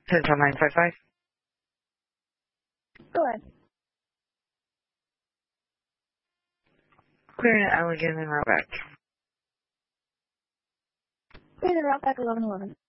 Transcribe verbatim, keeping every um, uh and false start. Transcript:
Central nine five five. Go ahead. Clearing at Allegan and route back. Clear the route back eleven eleven.